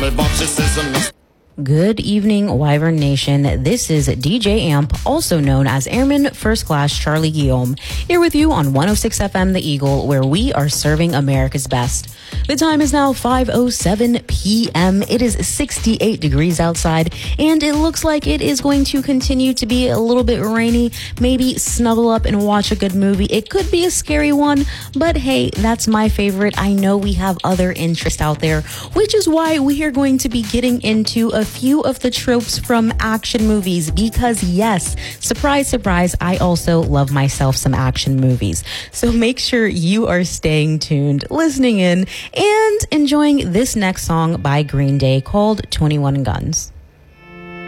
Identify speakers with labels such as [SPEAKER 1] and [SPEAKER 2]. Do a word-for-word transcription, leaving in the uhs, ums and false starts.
[SPEAKER 1] Good evening, Wyvern Nation. This is D J Amp, also known as Airman First Class Charlie Guillaume, here with you on one oh six F M The Eagle, where we are serving America's best. The time is now five oh seven p.m. It is sixty-eight degrees outside, and it looks like it is going to continue to be a little bit rainy. Maybe snuggle up and watch a good movie. It could be a scary one, but hey, that's my favorite. I know we have other interests out there, which is why we are going to be getting into a few of the tropes from action movies, because yes, surprise, surprise, I also love myself some action movies. So make sure you are staying tuned, listening in, and enjoying this next song by Green Day called twenty-one Guns.